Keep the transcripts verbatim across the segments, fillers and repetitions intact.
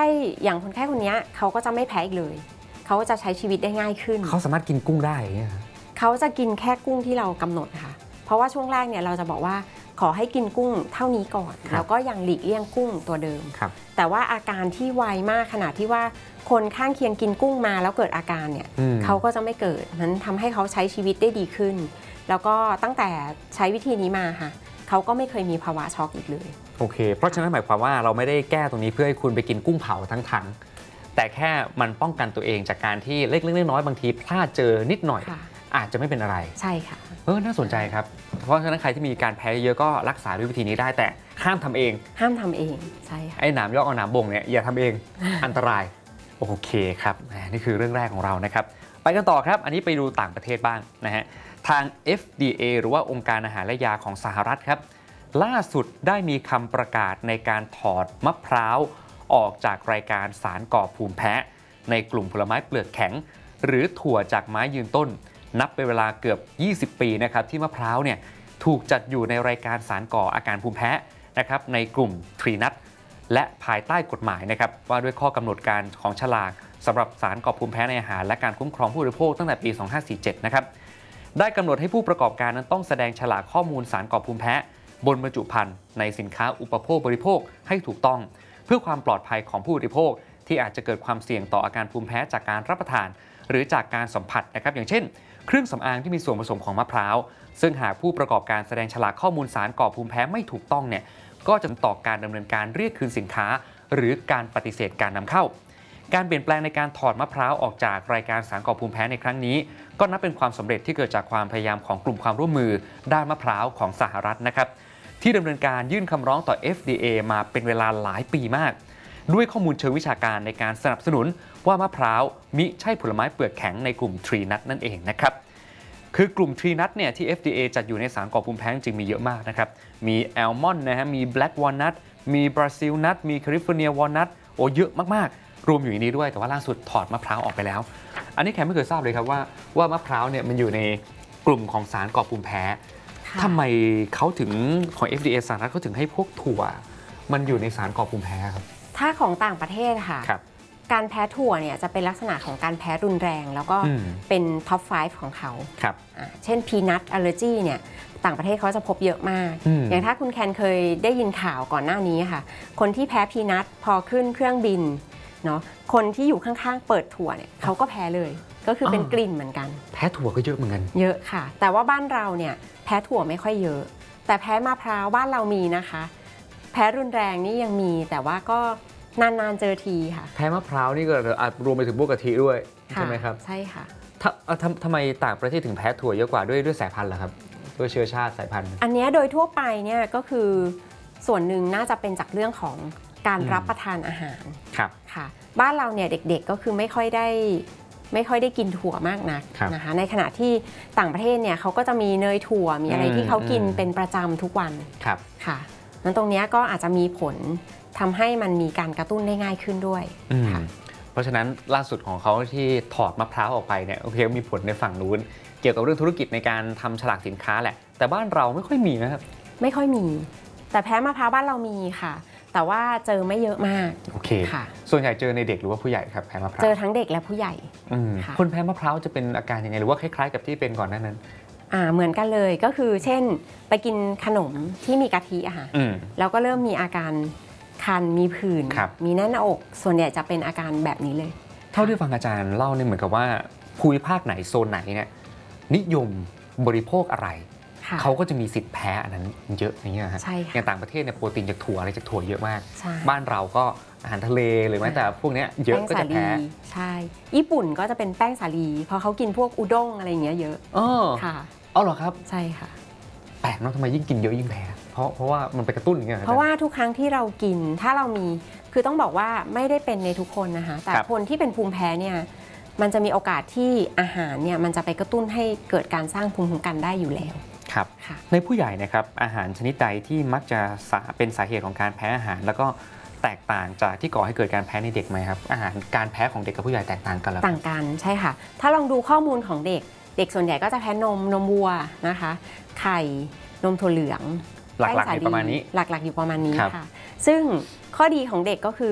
อย่างคนไข้คนนี้เขาก็จะไม่แพ้อีกเลยเขาจะใช้ชีวิตได้ง่ายขึ้นเขาสามารถกินกุ้งได้เนี่ยเขาจะกินแค่กุ้งที่เรากำหนดค่ะเพราะว่าช่วงแรกเนี่ยเราจะบอกว่าขอให้กินกุ้งเท่านี้ก่อนแล้วก็ยังหลีกเลี่ยงกุ้งตัวเดิมแต่ว่าอาการที่ไวมากขนาดที่ว่าคนข้างเคียงกินกุ้งมาแล้วเกิดอาการเนี่ยเขาก็จะไม่เกิดนั้นทำให้เขาใช้ชีวิตได้ดีขึ้นแล้วก็ตั้งแต่ใช้วิธีนี้มาค่ะเขาก็ไม่เคยมีภาวะช็อกอีกเลยโอเคเพราะฉะนั้นหมายความว่าเราไม่ได้แก้ตรงนี้เพื่อให้คุณไปกินกุ้งเผาทั้งถังแต่แค่มันป้องกันตัวเองจากการที่เล็กๆน้อยๆบางทีพลาดเจอนิดหน่อยอาจจะไม่เป็นอะไรใช่ค่ะเออน่าสนใจครับเพราะฉะนั้นใครที่มีการแพ้เยอะก็รักษาด้วยวิธีนี้ได้แต่ห้ามทำเองห้ามทำเองใช่ค่ะไอ้หนามยอกเอาหนามบ่งเนี่ยอย่าทำเอง อันตรายโอเคครับนี่คือเรื่องแรกของเรานะครับไปกันต่อครับอันนี้ไปดูต่างประเทศบ้างนะฮะทาง เอฟ ดี เอ หรือว่าองค์การอาหารและยาของสหรัฐครับล่าสุดได้มีคำประกาศในการถอดมะพร้าวออกจากรายการสารก่อภูมิแพ้ในกลุ่มผลไม้เปลือกแข็งหรือถั่วจากไม้ยืนต้นนับเป็นเวลาเกือบยี่สิบปีนะครับที่มะพร้าวเนี่ยถูกจัดอยู่ในรายการสารก่ออาการภูมิแพ้นะครับในกลุ่มทรีนัทและภายใต้กฎหมายนะครับว่าด้วยข้อกำหนดการของฉลากสำหรับสารก่อภูมิแพ้ในอาหารและการคุ้มครองผู้บริโภคตั้งแต่ปีสองพันห้าร้อยสี่สิบเจ็ดนะครับได้กำหนดให้ผู้ประกอบการนั้นต้องแสดงฉลากข้อมูลสารก่อภูมิแพ้บนบรรจุภัณฑ์ในสินค้าอุปโภคบริโภคให้ถูกต้องเพื่อความปลอดภัยของผู้บริโภคที่อาจจะเกิดความเสี่ยงต่ออาการภูมิแพ้จากการรับประทานหรือจากการสัมผัสนะครับอย่างเช่นเครื่องสำอางที่มีส่วนผสมของมะพร้าวซึ่งหากผู้ประกอบการแสดงฉลากข้อมูลสารก่อภูมิแพ้ไม่ถูกต้องเนี่ยก็จะต่อการดำเนินการเรียกคืนสินค้าหรือการปฏิเสธการนำเข้าการเปลี่ยนแปลงในการถอดมะพร้าวออกจากรายการสารก่อภูมิแพ้ในครั้งนี้ก็นับเป็นความสำเร็จที่เกิดจากความพยายามของกลุ่มความร่วมมือด้านมะพร้าวของสหรัฐนะครับที่ดำเนินการยื่นคำร้องต่อ เอฟ ดี เอ มาเป็นเวลาหลายปีมากด้วยข้อมูลเชิงวิชาการในการสนับสนุนว่ามะพร้าวมิใช่ผลไม้เปลือกแข็งในกลุ่มทรีนัทนั่นเองนะครับคือกลุ่มทรีนัทเนี่ยที่ เอฟ ดี เอ จัดอยู่ในสารก่อภูมิแพ้จริงมีเยอะมากนะครับมีแอลมอนด์นะฮะมีแบล็กวอลนัทมีบราซิลนัทมีแคลิฟอร์เนียวอลนัทโอ้เยอะมากๆรวมอยู่ในนี้ด้วยแต่ว่าล่าสุดถอดมะพร้าวออกไปแล้วอันนี้แขกไม่เคยทราบเลยครับว่าว่ามะพร้าวเนี่ยมันอยู่ในกลุ่มของสารก่อภูมิแพ้ทำไมเขาถึงของ เอฟ ดี เอ สหรัฐเขาถึงให้พวกถั่วมันอยู่ในสารก่อภูมิแพ้ครับถ้าของต่างประเทศค่ะการแพ้ถั่วเนี่ยจะเป็นลักษณะของการแพ้รุนแรงแล้วก็เป็นท็อปไฟว์ของเขาเช่นพีนัทอัลเลอร์จีเนี่ยต่างประเทศเขาจะพบเยอะมากอย่างถ้าคุณแคนเคยได้ยินข่าวก่อนหน้านี้ค่ะคนที่แพ้พีนัทพอขึ้นเครื่องบินเนาะคนที่อยู่ข้างๆเปิดถั่วเนี่ยเขาก็แพ้เลยก็คือเป็นกลิ่นเหมือนกันแพ้ถั่วก็เยอะเหมือนกันเยอะค่ะแต่ว่าบ้านเราเนี่ยแพ้ถั่วไม่ค่อยเยอะแต่แพ้มะพร้าวบ้านเรามีนะคะแพ้รุนแรงนี่ยังมีแต่ว่าก็นานๆเจอทีค่ะแพ้มะพร้าวนี่ก็อาจรวมไปถึงพวกกะทิด้วยใช่ไหมครับใช่ค่ะทำทำไมต่างประเทศถึงแพ้ถั่วเยอะกว่าด้วยด้วยสายพันธุ์ล่ะครับด้วยเชื้อชาติสายพันธุ์อันนี้โดยทั่วไปเนี่ยก็คือส่วนหนึ่งน่าจะเป็นจากเรื่องของการรับประทานอาหารครับค่ะบ้านเราเนี่ยเด็กๆก็คือไม่ค่อยได้ไม่ค่อยได้กินถั่วมากนักนะคะในขณะที่ต่างประเทศเนี่ยเขาก็จะมีเนยถั่วมีอะไรที่เขากินเป็นประจำทุกวันครับค่ะนั้นตรงนี้ก็อาจจะมีผลทำให้มันมีการกระตุ้นได้ง่ายขึ้นด้วยค่ะเพราะฉะนั้นล่าสุดของเขาที่ถอดมะพร้าวออกไปเนี่ยโอเคมีผลในฝั่งนู้นเกี่ยวกับเรื่องธุรกิจในการทำฉลากสินค้าแหละแต่บ้านเราไม่ค่อยมีนะครับไม่ค่อยมีแต่แพ้มะพร้าวบ้านเรามีค่ะแต่ว่าเจอไม่เยอะมากโอเคค่ะส่วนใหญ่เจอในเด็กหรือว่าผู้ใหญ่ครับแพ้มะพร้าวเจอทั้งเด็กและผู้ใหญ่คนแพ้มะพร้าวจะเป็นอาการยังไงหรือว่าคล้ายๆกับที่เป็นก่อนหน้านั้นอ่าเหมือนกันเลยก็คือเช่นไปกินขนมที่มีกะทิอะค่ะแล้วก็เริ่มมีอาการคันมีผื่นมีแน่นหน้าอกส่วนใหญ่จะเป็นอาการแบบนี้เลยเท่าที่ฟังอาจารย์เล่าเนี่ยเหมือนกับว่าภูมิภาคไหนโซนไหนเนี่ยนิยมบริโภคอะไรเขาก็จะมีสิทธิ์แพ้อันนั้นเยอะอย่างเงี้ยฮะอย่างต่างประเทศเนี่ยโปรตีนจากถั่วอะไรจากถั่วเยอะมากบ้านเราก็อาหารทะเลหรือแม้แต่พวกนี้เยอะก็จะแพ้ใช่ญี่ปุ่นก็จะเป็นแป้งสาลีเพราะเขากินพวกอุด้งอะไรอย่างเงี้ยเยอะอ๋อค่ะอ๋อเหรอครับใช่ค่ะแปลกเนาะทำไมยิ่งกินเยอะยิ่งแพ้เพราะเพราะว่ามันไปกระตุ้นอย่างเงี้ยเพราะว่าทุกครั้งที่เรากินถ้าเรามีคือต้องบอกว่าไม่ได้เป็นในทุกคนนะคะแต่คนที่เป็นภูมิแพ้เนี่ยมันจะมีโอกาสที่อาหารเนี่ยมันจะไปกระตุ้นให้เกิดการสร้างภูมิคุ้มกันได้อยู่แล้วครับในผู้ใหญ่นะครับอาหารชนิดใดที่มักจะเป็นสาเหตุของการแพ้อาหารแล้วก็แตกต่างจากที่ก่อให้เกิดการแพ้ในเด็กไหมครับอาหารการแพ้ของเด็กกับผู้ใหญ่แตกต่างกันหรือต่างกันใช่ค่ะถ้าลองดูข้อมูลของเด็กเด็กส่วนใหญ่ก็จะแพ้นมนมวัวนะคะไข่นมถั่วเหลืองหลักๆอยู่ประมาณนี้หลักๆอยู่ประมาณนี้ค่ะซึ่งข้อดีของเด็กก็คือ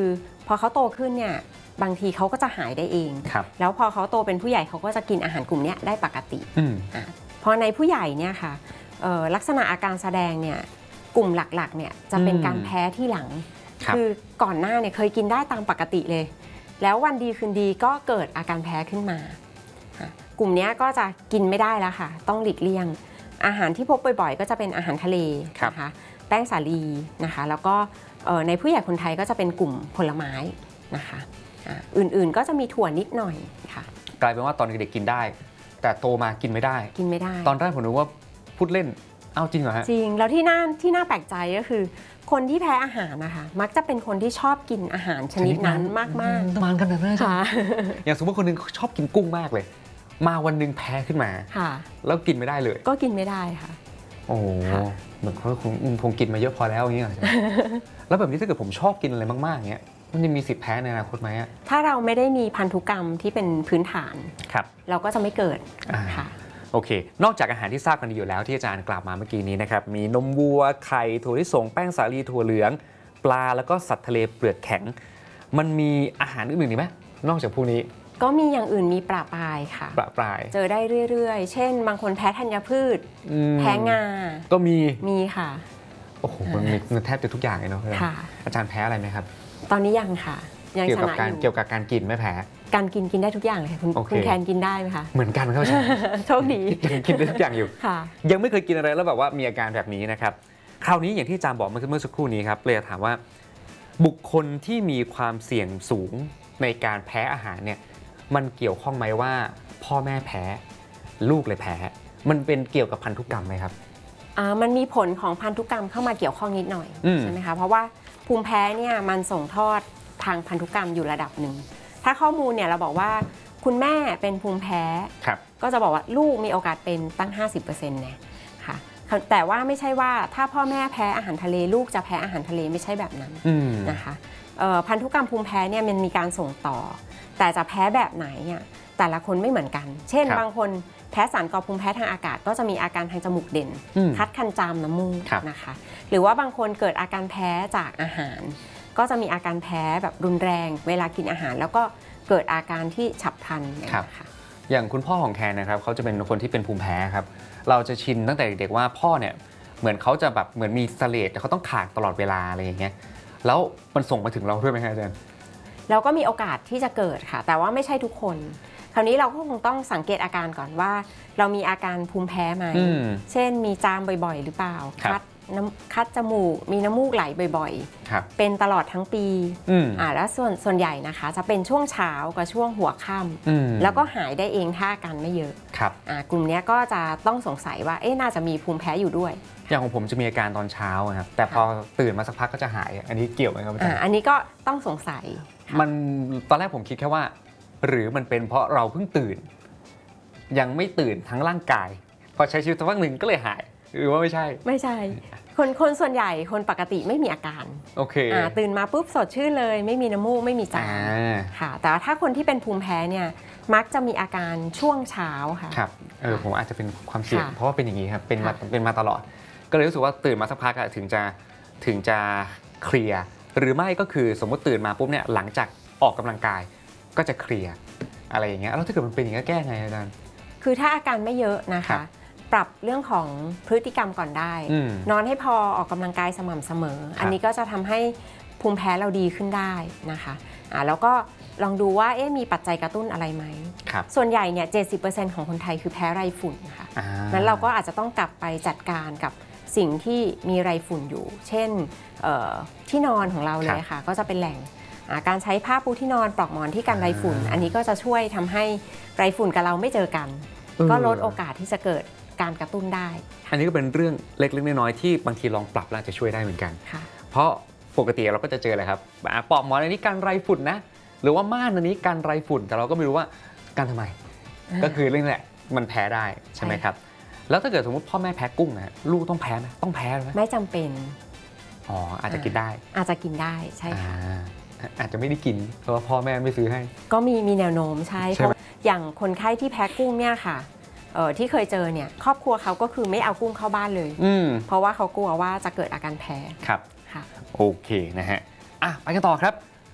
พอเขาโตขึ้นเนี่ยบางทีเขาก็จะหายได้เองแล้วพอเขาโตเป็นผู้ใหญ่เขาก็จะกินอาหารกลุ่มนี้ได้ปกติพอในผู้ใหญ่เนี่ยค่ะลักษณะอาการแสดงเนี่ยกลุ่มหลักๆเนี่ยจะเป็นการแพ้ที่หลังคือก่อนหน้าเนี่ยเคยกินได้ตามปกติเลยแล้ววันดีคืนดีก็เกิดอาการแพ้ขึ้นมากลุ่มนี้ก็จะกินไม่ได้แล้วค่ะต้องหลีกเลี่ยงอาหารที่พบบ่อยๆก็จะเป็นอาหารทะเลนะคะแป้งสาลีนะคะแล้วก็ในผู้ใหญ่คนไทยก็จะเป็นกลุ่มผลไม้นะคะอื่นๆก็จะมีถั่วนิดหน่อยค่ะกลายเป็นว่าตอนเด็กๆกินได้แต่โตมากินไม่ได้กินไม่ได้ตอนแรกผมนึกว่าพูดเล่นเอ้าจริงเหรอฮะจริงแล้วที่น่าที่น่าแปลกใจก็คือคนที่แพ้อาหารนะคะมักจะเป็นคนที่ชอบกินอาหารชนิดนั้นมากๆมากขนาดนั้นค่ะอย่างสมมติคนนึงชอบกินกุ้งมากเลยมาวันนึงแพ้ขึ้นมาแล้วกินไม่ได้เลยก็กินไม่ได้ค่ะโอ้เหมือนเขาคงคงกินมาเยอะพอแล้วอย่างเงี้ยแล้วแบบนี้ถ้าเกิดผมชอบกินอะไรมากๆอย่างเงี้ยมันจะมีสิทธิ์แพ้ในอนาคตไหมถ้าเราไม่ได้มีพันธุกรรมที่เป็นพื้นฐานเราก็จะไม่เกิดค่ะโอเคนอกจากอาหารที่ทราบกันดีอยู่แล้วที่อาจารย์กล่าวมาเมื่อกี้นี้นะครับมีนมวัวไข่ถั่วลิสงแป้งสาลีถั่วเหลืองปลาแล้วก็สัตว์ทะเลเปลือกแข็งมันมีอาหารอื่นๆอีกไหมนอกจากพวกนี้ก็มีอย่างอื่นมีปลาปลายค่ะปลาปลายเจอได้เรื่อยๆเช่นบางคนแพ้ธัญพืชแพ้งาก็มีมีค่ะโอ้โหมันมีแทบจะทุกอย่างเลยเนาะอาจารย์แพ้อะไรไหมครับตอนนี้ยังค่ะยังเกี่ยวกับการเกี่ยวกับการกินไม่แพ้การกินกินได้ทุกอย่างเลยคุณคุณแคนกินได้ไหมคะเหมือนกันครับโชคดียังกินได้ทุกอย่างอยู่ยังไม่เคยกินอะไรแล้วแบบว่ามีอาการแบบนี้นะครับคราวนี้อย่างที่อาจารย์บอกเมื่อสักครู่นี้ครับเลยถามว่าบุคคลที่มีความเสี่ยงสูงในการแพ้อาหารเนี่ยมันเกี่ยวข้องไหมว่าพ่อแม่แพ้ลูกเลยแพ้มันเป็นเกี่ยวกับพันธุกรรมไหมครับอ่ามันมีผลของพันธุกรรมเข้ามาเกี่ยวข้องนิดหน่อยใช่ไหมคะเพราะว่าภูมิแพ้เนี่ยมันส่งทอดทางพันธุกรรมอยู่ระดับหนึ่งถ้าข้อมูลเนี่ยเราบอกว่าคุณแม่เป็นภูมิแพ้ก็จะบอกว่าลูกมีโอกาสเป็นตั้ง ห้าสิบเปอร์เซ็นต์ เนี่ยค่ะแต่ว่าไม่ใช่ว่าถ้าพ่อแม่แพ้อาหารทะเลลูกจะแพ้อาหารทะเลไม่ใช่แบบนั้นนะคะพันธุกรรมภูมิแพ้เนี่ยมันมีการส่งต่อแต่จะแพ้แบบไหนเนี่ยแต่ละคนไม่เหมือนกันเช่นบางคนแพ้สารก่อภูมิแพ้ทางอากาศก็จะมีอาการทางจมูกเด่นคัดคันจามน้ำมูกนะคะหรือว่าบางคนเกิดอาการแพ้จากอาหารก็จะมีอาการแพ้แบบรุนแรงเวลากินอาหารแล้วก็เกิดอาการที่ฉับพลันนะคะอย่างคุณพ่อของแคนนะครับเขาจะเป็นคนที่เป็นภูมิแพ้ครับเราจะชินตั้งแต่เด็กๆว่าพ่อเนี่ยเหมือนเขาจะแบบเหมือนมีเสลดแต่เขาต้องขากตลอดเวลาอะไรอย่างเงี้ยแล้วมันส่งมาถึงเราด้วยไหมครับอาจารย์เราก็มีโอกาสที่จะเกิดค่ะแต่ว่าไม่ใช่ทุกคนคราวนี้เราก็คงต้องสังเกตอาการก่อนว่าเรามีอาการภูมิแพ้ไหมเช่นมีจามบ่อยๆหรือเปล่าคัดน้ำคัดจมูกมีน้ำมูกไหลบ่อยๆเป็นตลอดทั้งปีอ่าแล้วส่วนส่วนใหญ่นะคะจะเป็นช่วงเช้ากับช่วงหัวค่ำแล้วก็หายได้เองถ้าอาการไม่เยอะอ่ากลุ่มนี้ก็จะต้องสงสัยว่าเอ๊ะน่าจะมีภูมิแพ้อยู่ด้วยอย่างของผมจะมีอาการตอนเช้าครับแต่พอตื่นมาสักพักก็จะหายอันนี้เกี่ยวไหมครับอาจารย์อันนี้ก็ต้องสงสัยมันตอนแรกผมคิดแค่ว่าหรือมันเป็นเพราะเราเพิ่งตื่นยังไม่ตื่นทั้งร่างกายพอใช้ชีวิตสักพักหนึ่งก็เลยหายหรือว่าไม่ใช่ไม่ใช่คนคนส่วนใหญ่คนปกติไม่มีอาการโอเคตื่นมาปุ๊บสดชื่นเลยไม่มีน้ำมูกไม่มีจามค่ะแต่ถ้าคนที่เป็นภูมิแพ้เนี่ยมักจะมีอาการช่วงเช้าค่ะครับเออผมอาจจะเป็นความเสี่ยงเพราะว่าเป็นอย่างนี้ครับเป็นมาเป็นมาตลอดก็เลยรู้สึกว่าตื่นมาสักพักถึงจะถึงจะเคลียร์หรือไม่ก็คือสมมติตื่นมาปุ๊บเนี่ยหลังจากออกกำลังกายก็จะเคลียร์อะไรอย่างเงี้ยแล้วถ้าเกิดมันเป็นอย่างนี้แก้ไงอาจารย์คือถ้าอาการไม่เยอะนะคะปรับเรื่องของพฤติกรรมก่อนได้นอนให้พอออกกำลังกายสม่ำเสมออันนี้ก็จะทำให้ภูมิแพ้เราดีขึ้นได้นะคะอ่าแล้วก็ลองดูว่าเอ๊ะมีปัจจัยกระตุ้นอะไรไหมส่วนใหญ่เนี่ย เจ็ดสิบเปอร์เซ็นต์ ของคนไทยคือแพ้ไรฝุ่นค่ะนั้นเราก็อาจจะต้องกลับไปจัดการกับสิ่งที่มีไรฝุ่นอยู่เช่นที่นอนของเราเลยค่ะก็จะเป็นแหล่งการใช้ผ้าปูที่นอนปลอกหมอนที่กันไรฝุ่นอันนี้ก็จะช่วยทำให้ไรฝุ่นกับเราไม่เจอกันก็ลดโอกาสที่จะเกิดการกระตุ้นได้อันนี้ก็เป็นเรื่องเล็กๆน้อยๆที่บางทีลองปรับแล้วจะช่วยได้เหมือนกันเพราะปกติเราก็จะเจอเลยครับปลอกหมอนอันนี้กันไรฝุ่นนะหรือว่าม่านอันนี้กันไรฝุ่นแต่เราก็ไม่รู้ว่ากันทำไมก็คือเรื่องแหละมันแพ้ได้ใช่ไหมครับแล้วถ้าเกิดสมมติพ่อแม่แพ้กุ้งนะลูกต้องแพ้ไหมต้องแพ้ไหมไม่จำเป็นอ๋ออาจจะกินได้อาจจะกินได้ใช่ค่ะอาจจะไม่ได้กินเพราะว่าพ่อแม่ไม่ซื้อให้ก็มีมีแนวโน้มใช่เพราะอย่างคนไข้ที่แพ้กุ้งเนี่ยค่ะที่เคยเจอเนี่ยครอบครัวเขาก็คือไม่เอากุ้งเข้าบ้านเลยเพราะว่าเขากลัวว่าจะเกิดอาการแพ้ครับค่ะโอเคนะฮะอ่ะไปกันต่อครับ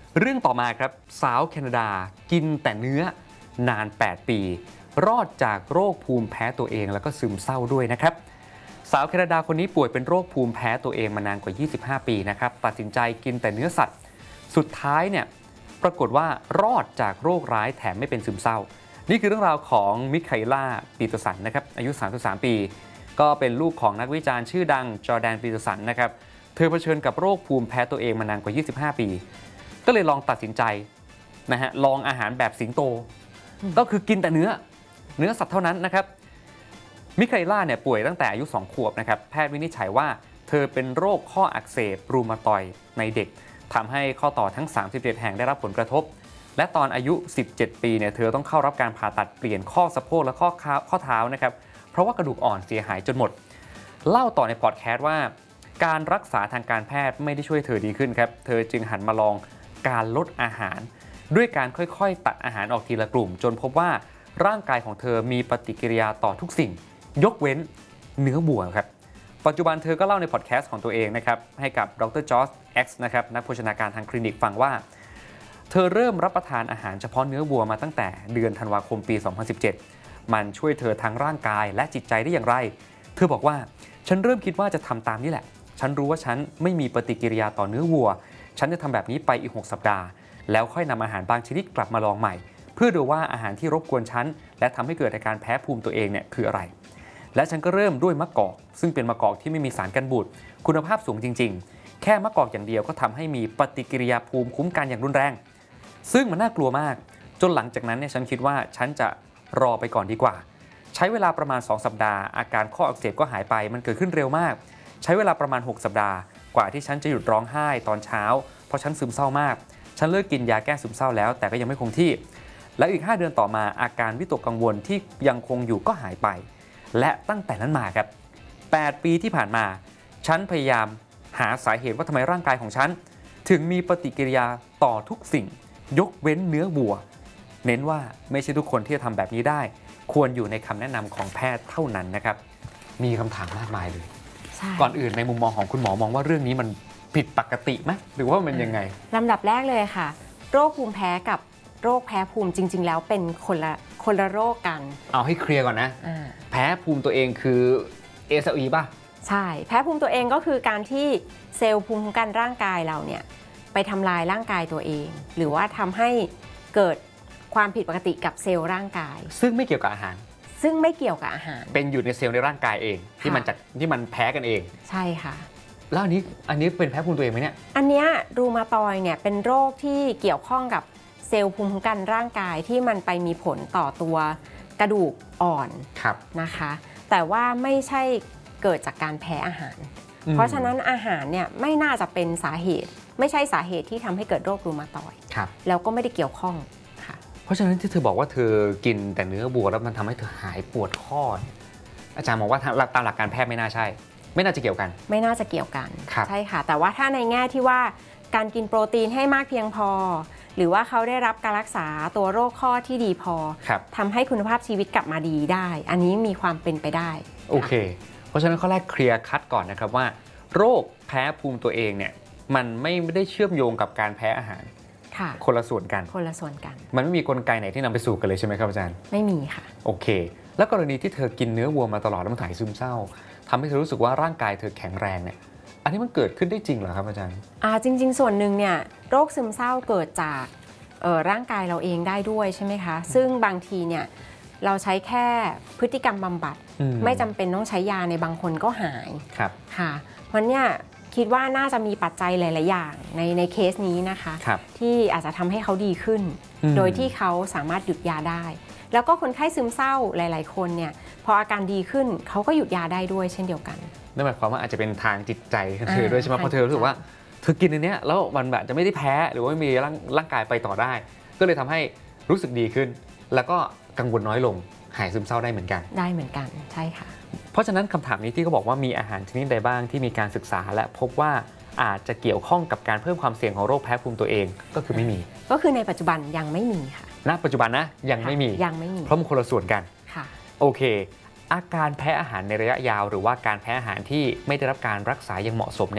เรื่องต่อมาครับสาวแคนาดากินแต่เนื้อนานแปดปีรอดจากโรคภูมิแพ้ตัวเองแล้วก็ซึมเศร้าด้วยนะครับสาวแคนาดาคนนี้ป่วยเป็นโรคภูมิแพ้ตัวเองมานานกว่ายี่สิบห้าปีนะครับตัดสินใจกินแต่เนื้อสัตว์สุดท้ายเนี่ยปรากฏว่ารอดจากโรคร้ายแถมไม่เป็นซึมเศร้านี่คือเรื่องราวของมิคาเอล่าปีเตอร์สันนะครับอายุสามสิบสามปีก็เป็นลูกของนักวิจารณ์ชื่อดังจอร์แดนปีเตอร์สันนะครับเธอเผชิญกับโรคภูมิแพ้ตัวเองมานานกว่ายี่สิบห้าปีก็เลยลองตัดสินใจนะฮะลองอาหารแบบสิงโตก็คือกินแต่เนื้อเนื้อสัตว์เท่านั้นนะครับมิคาเอล่าเนี่ยป่วยตั้งแต่อายุสองขวบนะครับแพทย์วินิจฉัยว่าเธอเป็นโรคข้ออักเสบรูมาตอยด์ในเด็กทำให้ข้อต่อทั้งสามสิบเจ็ดแห่งได้รับผลกระทบและตอนอายุสิบเจ็ดปีเนี่ยเธอต้องเข้ารับการผ่าตัดเปลี่ยนข้อสะโพกและข้อข้อเท้านะครับเพราะว่ากระดูกอ่อนเสียหายจนหมดเล่าต่อในพอดแคสต์ว่าการรักษาทางการแพทย์ไม่ได้ช่วยเธอดีขึ้นครับเธอจึงหันมาลองการลดอาหารด้วยการค่อยๆตัดอาหารออกทีละกลุ่มจนพบว่าร่างกายของเธอมีปฏิกิริยาต่อทุกสิ่งยกเว้นเนื้อวัวครับปัจจุบันเธอก็เล่าในพอดแคสต์ของตัวเองนะครับให้กับดรจอร์จเอ็กซ์นะครับนักโภชนาการทางคลินิกฟังว่าเธอเริ่มรับประทานอาหารเฉพาะเนื้อวัวมาตั้งแต่เดือนธันวาคมปีสองพันสิบเจ็ดมันช่วยเธอทั้งร่างกายและจิตใจได้อย่างไรเธอบอกว่าฉันเริ่มคิดว่าจะทำตามนี่แหละฉันรู้ว่าฉันไม่มีปฏิกิริยาต่อเนื้อวัวฉันจะทำแบบนี้ไปอีกหกสัปดาห์แล้วค่อยนำอาหารบางชนิดกลับมาลองใหม่เพื่อดูว่าอาหารที่รบกวนฉันและทำให้เกิดอาการแพ้ภูมิตัวเองเนี่ยคืออะไรและฉันก็เริ่มด้วยมะกอกซึ่งเป็นมะกอกที่ไม่มีสารกันบูดคุณภาพสูงจริงๆแค่มะกอกอย่างเดียวก็ทำให้มีปฏิกิริยาภูมิคุ้มกันอย่างรุนแรงซึ่งมันน่ากลัวมากจนหลังจากนั้นเนี่ยฉันคิดว่าฉันจะรอไปก่อนดีกว่าใช้เวลาประมาณสองสัปดาห์อาการข้ออักเสบก็หายไปมันเกิดขึ้นเร็วมากใช้เวลาประมาณหกสัปดาห์กว่าที่ฉันจะหยุดร้องไห้ตอนเช้าเพราะฉันซึมเศร้ามากฉันเลิกกินยาแก้ซึมเศร้าแล้วแต่ก็ยังไม่คงที่และอีกห้าเดือนต่อมาอาการวิตกกังวลที่ยังคงอยู่ก็หายไปและตั้งแต่นั้นมาครับแปดปีที่ผ่านมาฉันพยายามหาสาเหตุว่าทำไมร่างกายของฉันถึงมีปฏิกิริยาต่อทุกสิ่งยกเว้นเนื้อวัวเน้นว่าไม่ใช่ทุกคนที่จะทำแบบนี้ได้ควรอยู่ในคำแนะนำของแพทย์เท่านั้นนะครับมีคำถามมากมายเลยก่อนอื่นในมุมมองของคุณหมอมองว่าเรื่องนี้มันผิดปกติไหมหรือว่ามันยังไงลำดับแรกเลยค่ะโรคภูมิแพ้กับโรคแพ้ภูมิจริงๆแล้วเป็นคนละคนละโรคกันเอาให้เคลียร์ก่อนนะแพ้ภูมิตัวเองคือ เอ เอส อี ป่ะใช่แพ้ภูมิตัวเองก็คือการที่เซลล์ภูมิคุ้มกันร่างกายเราเนี่ยไปทำลายร่างกายตัวเองหรือว่าทำให้เกิดความผิดปกติกับเซลล์ร่างกายซึ่งไม่เกี่ยวกับอาหารซึ่งไม่เกี่ยวกับอาหารเป็นอยู่ในเซลล์ในร่างกายเองที่มันจะที่มันแพ้กันเองใช่ค่ะแล้วอันนี้อันนี้เป็นแพ้ภูมิตัวเองไหมเนี่ยอันเนี้ยรูมาตอยด์เนี่ยเป็นโรคที่เกี่ยวข้องกับเซลล์ภูมิคุ้มกันร่างกายที่มันไปมีผลต่อตัวกระดูกอ่อนนะคะแต่ว่าไม่ใช่เกิดจากการแพ้อาหารเพราะฉะนั้นอาหารเนี่ยไม่น่าจะเป็นสาเหตุไม่ใช่สาเหตุที่ทำให้เกิดโรครูมาตอยด์แล้วก็ไม่ได้เกี่ยวข้องค่ะเพราะฉะนั้นที่เธอบอกว่าเธอกินแต่เนื้อวัวแล้วมันทำให้เธอหายปวดข้ออาจารย์มองว่าตามหลักการแพทย์ไม่น่าใช่ไม่น่าจะเกี่ยวกันไม่น่าจะเกี่ยวกันใช่ค่ะแต่ว่าถ้าในแง่ที่ว่าการกินโปรตีนให้มากเพียงพอหรือว่าเขาได้รับการรักษาตัวโรคข้อที่ดีพอทำให้คุณภาพชีวิตกลับมาดีได้อันนี้มีความเป็นไปได้โอเคเพราะฉะนั้นข้อแรกเคลียร์คัดก่อนนะครับว่าโรคแพ้ภูมิตัวเองเนี่ยมันไม่ได้เชื่อมโยงกับการแพ้อาหารคนละส่วนกันคนละส่วนกันมันไม่มีกลไกไหนที่นำไปสู่กันเลยใช่ไหมครับอาจารย์ไม่มีค่ะโอเคแล้วกรณีที่เธอกินเนื้อวัวมาตลอดแล้วมันถ่ายซึมเศร้าทำให้เธอรู้สึกว่าร่างกายเธอแข็งแรงเนี่ยอันนี้มันเกิดขึ้นได้จริงเหรอครับอาจารย์อ่าจริงๆส่วนหนึ่งเนี่ยโรคซึมเศร้าเกิดจากร่างกายเราเองได้ด้วยใช่ไหมคะซึ่งบางทีเนี่ยเราใช้แค่พฤติกรรมบำบัดไม่จำเป็นต้องใช้ยาในบางคนก็หายครับค่ะเพราะเนี่ยคิดว่าน่าจะมีปัจจัยหลายๆอย่างในในเคสนี้นะคะที่อาจจะทำให้เขาดีขึ้นโดยที่เขาสามารถหยุดยาได้แล้วก็คนไข้ซึมเศร้าหลายๆคนเนี่ยพออาการดีขึ้นเขาก็หยุดยาได้ด้วยเช่นเดียวกันนั่นหมายความว่าอาจจะเป็นทางจิตใจเธอด้วยใช่ไหมเพราะเธอรู้สึกว่าเธอกินอันนี้แล้วมันแบบจะไม่ได้แพ้หรือว่าไม่มีร่างร่างกายไปต่อได้ก็เลยทำให้รู้สึกดีขึ้นแล้วก็กังวลน้อยลงหายซึมเศร้าได้เหมือนกันได้เหมือนกันใช่ค่ะเพราะฉะนั้นคำถามนี้ที่เขาบอกว่ามีอาหารชนิดใดบ้างที่มีการศึกษาและพบว่าอาจจะเกี่ยวข้องกับการเพิ่มความเสี่ยงของโรคแพ้ภูมิตัวเองก็คือไม่มีก็คือในปัจจุบันยังไม่มีค่ะณปัจจุบันนะยังไม่มียังไม่มีเพราะมันคนละส่วนกันค่ะโอเคอาการแพ้อาหารในระยะยาวหรือว่าการแพ้อาหารที่ไม่ได้รับการรักษาอย่างเหมาะสมเนี่ย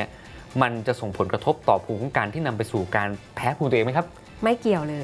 มันจะส่งผลกระทบต่อภูมิคุ้มกันที่นำไปสู่การแพ้ภูมิตัวเองไหมครับไม่เกี่ยวเลย